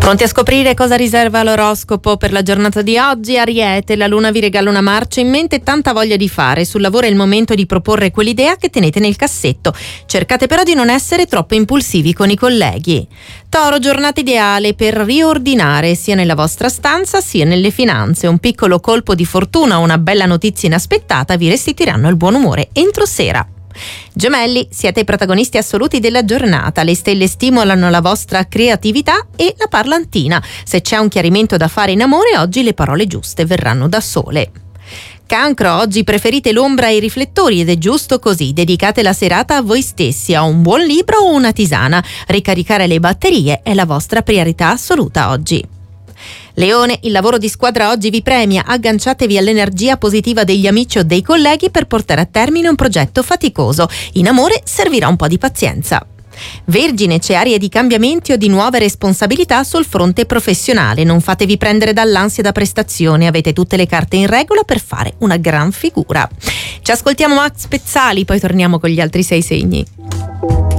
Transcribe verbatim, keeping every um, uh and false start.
Pronti a scoprire cosa riserva l'oroscopo per la giornata di oggi? Ariete, la luna vi regala una marcia in mente e tanta voglia di fare. Sul lavoro è il momento di proporre quell'idea che tenete nel cassetto. Cercate però di non essere troppo impulsivi con i colleghi. Toro, giornata ideale per riordinare sia nella vostra stanza sia nelle finanze. Un piccolo colpo di fortuna o una bella notizia inaspettata vi restituiranno il buon umore entro sera. Gemelli, siete i protagonisti assoluti della giornata, le stelle stimolano la vostra creatività e la parlantina. Se c'è un chiarimento da fare in amore, oggi le parole giuste verranno da sole. Cancro, oggi preferite l'ombra ai riflettori ed è giusto così, dedicate la serata a voi stessi, a un buon libro o una tisana. Ricaricare le batterie è la vostra priorità assoluta oggi. Leone, il lavoro di squadra oggi vi premia, agganciatevi all'energia positiva degli amici o dei colleghi per portare a termine un progetto faticoso. In amore servirà un po' di pazienza. Vergine, c'è aria di cambiamenti o di nuove responsabilità sul fronte professionale. Non fatevi prendere dall'ansia da prestazione, avete tutte le carte in regola per fare una gran figura. Ci ascoltiamo Max Pezzali, poi torniamo con gli altri sei segni.